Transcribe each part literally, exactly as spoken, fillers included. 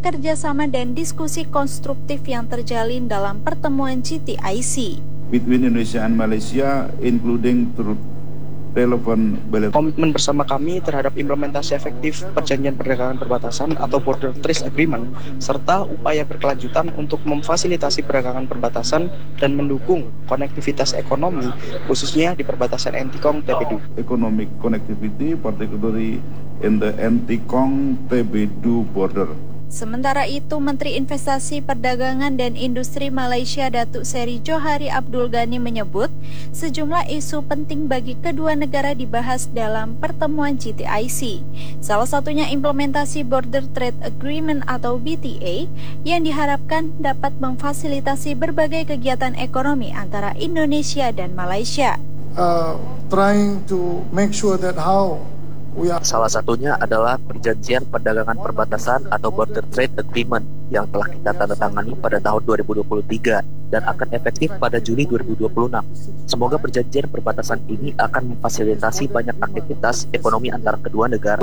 kerjasama dan diskusi konstruktif yang terjalin dalam pertemuan G T I C. Between Indonesia and Malaysia, including through relevant balance. Komitmen bersama kami terhadap implementasi efektif perjanjian perdagangan perbatasan atau Border Trade Agreement, serta upaya berkelanjutan untuk memfasilitasi perdagangan perbatasan dan mendukung konektivitas ekonomi, khususnya di perbatasan N T C O N T B D U. Economic connectivity, particularly in the N T C O N T B D U border. Sementara itu, Menteri Investasi Perdagangan dan Industri Malaysia Datuk Seri Johari Abdul Ghani menyebut sejumlah isu penting bagi kedua negara dibahas dalam pertemuan G T I C. Salah satunya implementasi Border Trade Agreement atau B T A yang diharapkan dapat memfasilitasi berbagai kegiatan ekonomi antara Indonesia dan Malaysia. Uh, trying to make sure that how Salah satunya adalah perjanjian perdagangan perbatasan atau Border Trade Agreement yang telah kita tandatangani pada tahun dua ribu dua puluh tiga dan akan efektif pada Juli dua ribu dua puluh enam. Semoga perjanjian perbatasan ini akan memfasilitasi banyak aktivitas ekonomi antara kedua negara.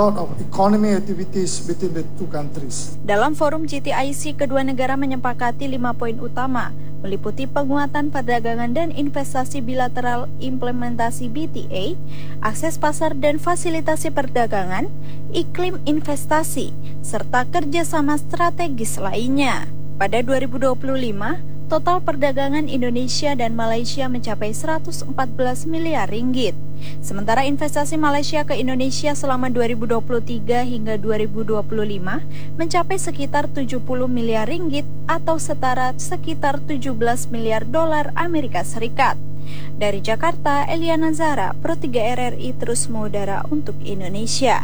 Dalam forum G T I C, kedua negara menyepakati lima poin utama, meliputi penguatan perdagangan dan investasi bilateral, implementasi B T A, akses pasar dan fasilitasi perdagangan, iklim investasi, serta kerjasama strategis lainnya. Pada dua ribu dua puluh lima, total perdagangan Indonesia dan Malaysia mencapai seratus empat belas miliar ringgit. Sementara investasi Malaysia ke Indonesia selama dua ribu dua puluh tiga hingga dua ribu dua puluh lima mencapai sekitar tujuh puluh miliar ringgit atau setara sekitar tujuh belas miliar dolar Amerika Serikat. Dari Jakarta, Eliana Zara, Pro tiga R R I terus mengudara untuk Indonesia.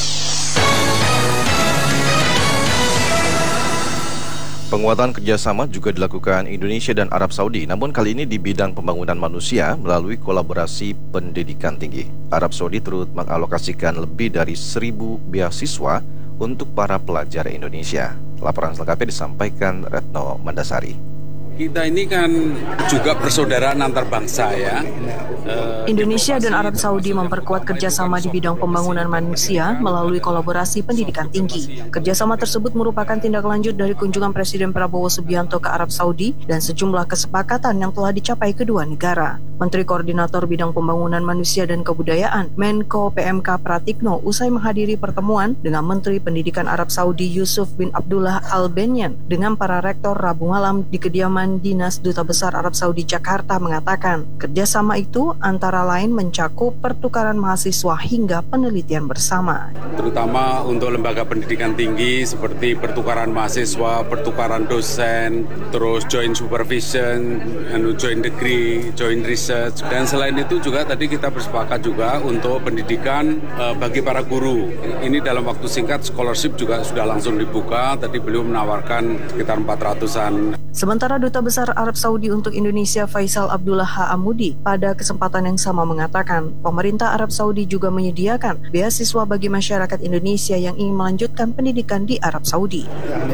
Penguatan kerjasama juga dilakukan Indonesia dan Arab Saudi, namun kali ini di bidang pembangunan manusia melalui kolaborasi pendidikan tinggi. Arab Saudi turut mengalokasikan lebih dari seribu beasiswa untuk para pelajar Indonesia. Laporan selengkapnya disampaikan Retno Mandasari. Kita ini kan juga persaudaraan antar bangsa ya. Indonesia dan Arab Saudi memperkuat kerjasama di bidang pembangunan manusia melalui kolaborasi pendidikan tinggi. Kerjasama tersebut merupakan tindak lanjut dari kunjungan Presiden Prabowo Subianto ke Arab Saudi dan sejumlah kesepakatan yang telah dicapai kedua negara. Menteri Koordinator Bidang Pembangunan Manusia dan Kebudayaan, Menko P M K Pratikno, usai menghadiri pertemuan dengan Menteri Pendidikan Arab Saudi Yusuf bin Abdullah Al-Benyan dengan para rektor Rabu malam di kediaman Dinas Duta Besar Arab Saudi Jakarta mengatakan, kerjasama itu antara lain mencakup pertukaran mahasiswa hingga penelitian bersama. Terutama untuk lembaga pendidikan tinggi seperti pertukaran mahasiswa, pertukaran dosen, terus joint supervision, joint degree, joint research. Dan selain itu juga tadi kita bersepakat juga untuk pendidikan uh, bagi para guru. Ini dalam waktu singkat scholarship juga sudah langsung dibuka, tadi beliau menawarkan sekitar empat ratusan. Sementara Duta Besar Arab Saudi untuk Indonesia Faisal Abdullah Ha'amudi pada kesempatan yang sama mengatakan, pemerintah Arab Saudi juga menyediakan beasiswa bagi masyarakat Indonesia yang ingin melanjutkan pendidikan di Arab Saudi.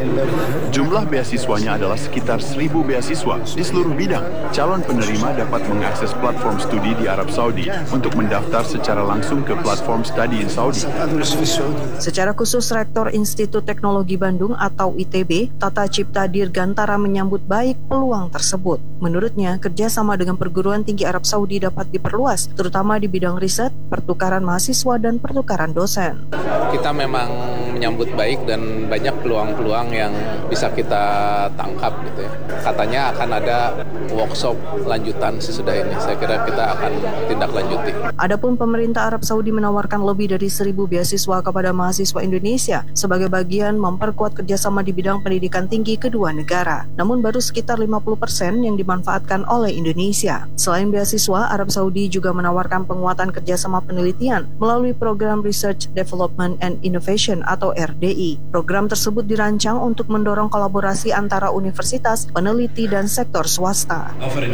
Jumlah beasiswanya adalah sekitar seribu beasiswa di seluruh bidang. Calon penerima dapat mengakses platform studi di Arab Saudi untuk mendaftar secara langsung ke platform study in Saudi. Secara khusus, Rektor Institut Teknologi Bandung atau I T B, Tata Cipta Dirgantara menyambut baik peluang tersebut. Menurutnya, kerjasama dengan perguruan tinggi Arab Saudi dapat diperluas, terutama di bidang riset, pertukaran mahasiswa, dan pertukaran dosen. Kita memang menyambut baik dan banyak peluang-peluang yang bisa kita tangkap gitu ya. Katanya akan ada workshop lanjutan sesudah ini. Saya kira kita akan tindak lanjuti. Adapun pemerintah Arab Saudi menawarkan lebih dari seribu beasiswa kepada mahasiswa Indonesia sebagai bagian memperkuat kerjasama di bidang pendidikan tinggi kedua negara. Namun baru sekitar lima puluh persen yang dimanfaatkan oleh Indonesia. Selain beasiswa, Arab Saudi juga menawarkan penguatan kerjasama penelitian melalui program Research Development and Innovation atau R D I. Program tersebut dirancang untuk mendorong kolaborasi antara universitas, peneliti, dan sektor swasta.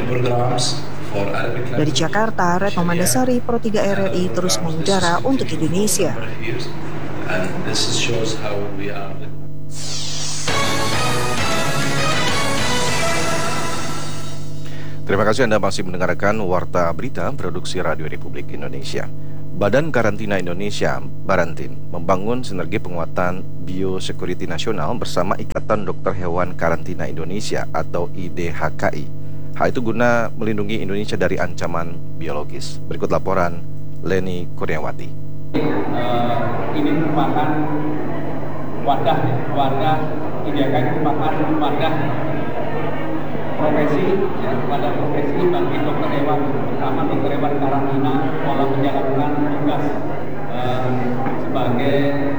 Dari Jakarta, Retno Mandasari, Pro tiga R R I terus mengudara untuk Indonesia. Terima kasih Anda masih mendengarkan Warta Berita Produksi Radio Republik Indonesia. Badan Karantina Indonesia, Barantin, membangun sinergi penguatan biosecurity nasional bersama Ikatan Dokter Hewan Karantina Indonesia atau I D H K I. Hal itu guna melindungi Indonesia dari ancaman biologis. Berikut laporan Leni Kurniawati. Uh, ini merupakan wadah, wadah I D H K I merupakan wadah profesi, ya, pada profesi bagi dokter hewan, terutama dokter hewan karantina dalam menjalankan tugas eh, sebagai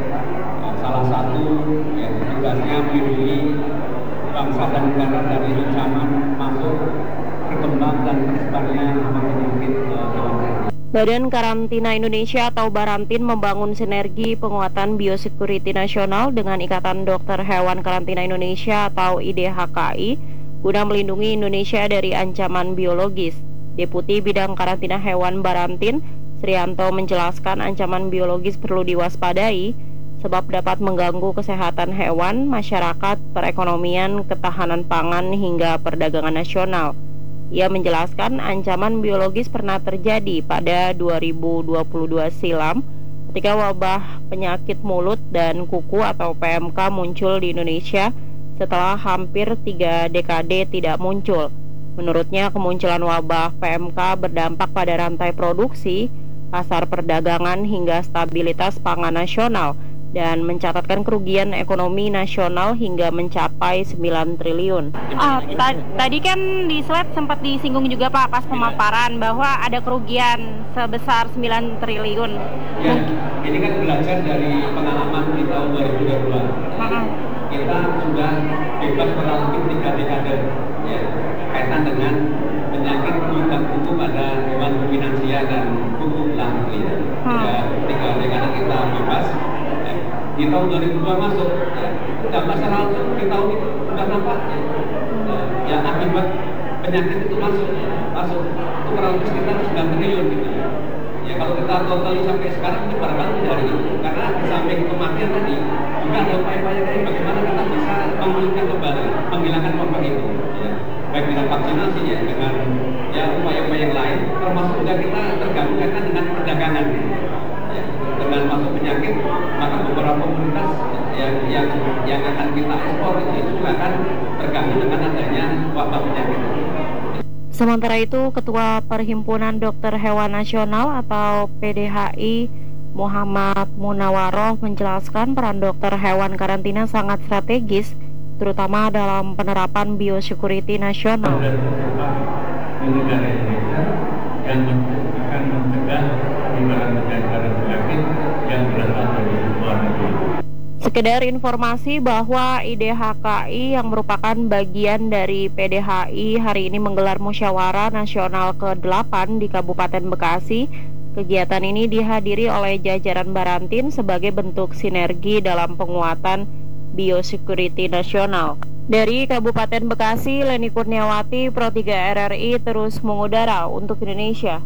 eh, salah satu ya, tugasnya melindungi bangsa dan negara dari ancaman masuk, berkembang dan tersebarnya penyakit eh, hewan. Badan Karantina Indonesia atau Barantin membangun sinergi penguatan biosecurity nasional dengan Ikatan Dokter Hewan Karantina Indonesia atau I D H K I guna melindungi Indonesia dari ancaman biologis. Deputi Bidang Karantina Hewan Barantin, Srianto, menjelaskan ancaman biologis perlu diwaspadai sebab dapat mengganggu kesehatan hewan, masyarakat, perekonomian, ketahanan pangan, hingga perdagangan nasional. Ia menjelaskan ancaman biologis pernah terjadi pada dua ribu dua puluh dua silam ketika wabah penyakit mulut dan kuku atau P M K muncul di Indonesia setelah hampir tiga dekade tidak muncul. Menurutnya, kemunculan wabah P M K berdampak pada rantai produksi, pasar perdagangan, hingga stabilitas pangan nasional dan mencatatkan kerugian ekonomi nasional hingga mencapai sembilan triliun. Oh, tadi kan di slide sempat disinggung juga Pak pas pemaparan bahwa ada kerugian sebesar sembilan triliun. Ya, ini kan belajar dari pengalaman di tahun dua ribu dua puluh dua. Uh-uh. Kita sudah bebas kurang lebih tiga dekade, ya, kaitan dengan penyakit kulit dan kuku pada hewan ruminansia dan kuku belang, ya. Ya, tiga dekade kita bebas. Ya. Di tahun dua ribu dua masuk, ya, tidak masalah di tahun itu sudah nampak, ya, ya, ya akibat penyakit itu masuk, ya, masuk itu kurang lebih sekitar sembilan triliun gitu. Ya. Ya kalau kita total sampai sekarang itu barangkali dari itu, karena di samping kematian tadi juga ada upaya-upaya dari bagaimana kita bisa memulihkan kembali, menghilangkan wabah itu, ya. Baik dengan vaksinasi, ya, dengan ya upaya-upaya yang lain, termasuk juga kita tergabung dengan perdagangan, ya. Dengan masuk penyakit, maka beberapa komunitas yang yang yang akan kita ekspor itu juga akan tergabung dengan adanya wabah penyakit. Sementara itu, Ketua Perhimpunan Dokter Hewan Nasional atau P D H I, Muhammad Munawaroh, menjelaskan peran dokter hewan karantina sangat strategis, terutama dalam penerapan biosecurity nasional. Di negara Indonesia yang akan mencegah penyebaran penyakit yang berasal dari luar negeri. Sekedar informasi bahwa I D H K I yang merupakan bagian dari P D H I hari ini menggelar musyawarah nasional ke delapan di Kabupaten Bekasi. Kegiatan ini dihadiri oleh jajaran Barantin sebagai bentuk sinergi dalam penguatan biosecurity nasional. Dari Kabupaten Bekasi, Leni Kurniawati, Pro tiga R R I terus mengudara untuk Indonesia.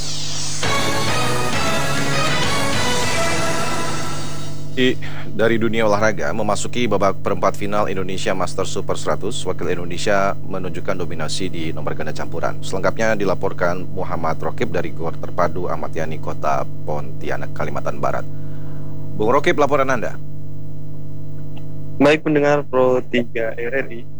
Dari dunia olahraga, memasuki babak perempat final Indonesia Master Super seratus, wakil Indonesia menunjukkan dominasi di nomor ganda campuran. Selengkapnya dilaporkan Muhammad Rokib dari Gor Terpadu Ahmad Yani, Kota Pontianak, Kalimantan Barat. Bung Rokib, laporan Anda. Baik pendengar Pro tiga R R I,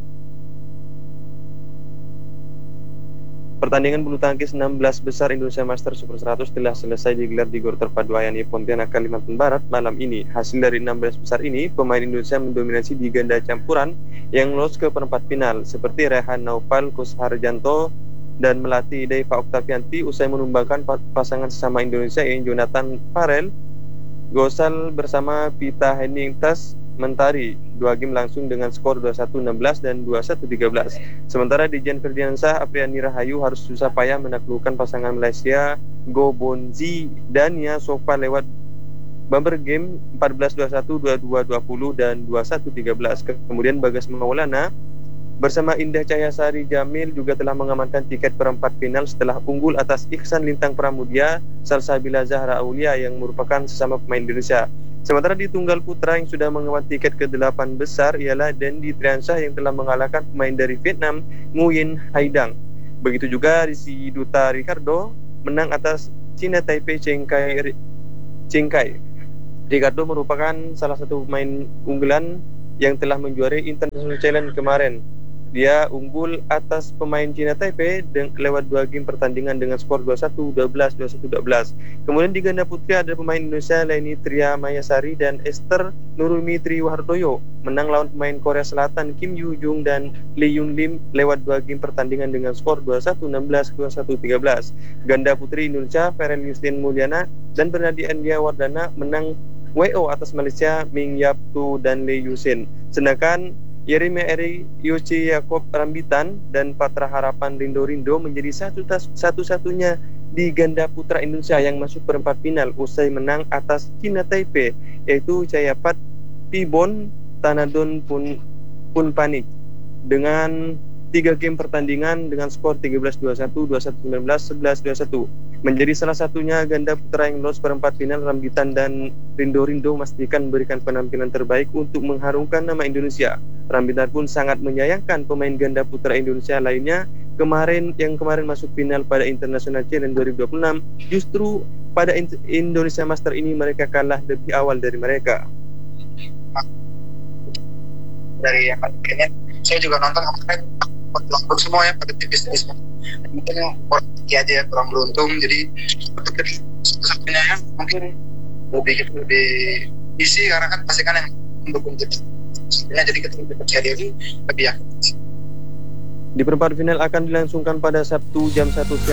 pertandingan bulu tangkis enam belas besar Indonesia Master Super seratus telah selesai digelar di Gor Terpadu Ayani, Pontianak, Kalimantan Barat malam ini. Hasil dari enam belas besar ini, pemain Indonesia mendominasi di ganda campuran yang lolos ke perempat final, seperti Rehan Naufal Kusharjanto dan Melati Deiva Oktavianti usai menumbangkan pasangan sesama Indonesia yang Jonathan Farrell Gosal bersama Pita Henning Tas Mentari, dua game langsung dengan skor dua puluh satu enam belas dan dua puluh satu tiga belas. Sementara Dijan Ferdiansah Apriani Rahayu harus susah payah menaklukkan pasangan Malaysia Go Bonzi dan Nia Sofa lewat bumper game empat belas dua puluh satu, dua puluh dua dua puluh dan dua puluh satu tiga belas. Kemudian Bagas Maulana bersama Indah Cahyasari Jamil juga telah mengamankan tiket perempat final setelah unggul atas Ihsan Lintang Pramudia Salsabila Zahra Aulia yang merupakan sesama pemain Indonesia. Sementara di tunggal putra yang sudah mengaman tiket ke delapan besar ialah Dendi Triansyah yang telah mengalahkan pemain dari Vietnam Nguyen Haidang. Begitu juga Rizky Duta Ricardo menang atas Cina Taipei Cheng Kai Cengkai. Ricardo merupakan salah satu pemain unggulan yang telah menjuarai International Challenge kemarin. Dia unggul atas pemain China Taipei lewat dua game pertandingan dengan skor dua puluh satu dua belas, dua puluh satu dua belas. Kemudian di ganda putri ada pemain Indonesia lainnya Tria Mayasari dan Esther Nurumi Triwardoyo menang lawan pemain Korea Selatan Kim Yoo Jung dan Lee Yun Lim lewat dua game pertandingan dengan skor dua puluh satu enam belas, dua puluh satu tiga belas. Ganda putri Indonesia Farel Yustin Mulyana dan Bernadi Andia Wardana menang W O atas Malaysia Ming Yap Tu dan Lee Yusin. Sedangkan Yeremia Eri, Yoci Yakob Rambitan, dan Patra Harapan Rindo Rindo menjadi satu satu-satunya di ganda putra Indonesia yang masuk perempat final usai menang atas China Taipei, yaitu Cayapat Pibon Tanadon Pun Punpanik dengan tiga game pertandingan dengan skor tiga belas dua puluh satu, dua puluh satu sembilan belas, sebelas dua puluh satu. Menjadi salah satunya ganda putra yang lolos perempat final, Rambitan dan Rindo Rindo memastikan memberikan penampilan terbaik untuk mengharumkan nama Indonesia. Rambitan pun sangat menyayangkan pemain ganda putra Indonesia lainnya kemarin yang kemarin masuk final pada International Challenge dua ribu dua puluh enam. Justru pada Indonesia Master ini mereka kalah lebih awal dari mereka. Dari yang kayaknya saya juga nonton kemarin nonton semua ya pada tipis-tipis mungkin orang aja kurang beruntung, jadi satu-satunya ya mungkin lebih lebih isi karena kan pasti kan yang mendukung kita jadi kita lebih percaya diri, lebih yakin. Di perempat final akan dilangsungkan pada Sabtu jam satu siang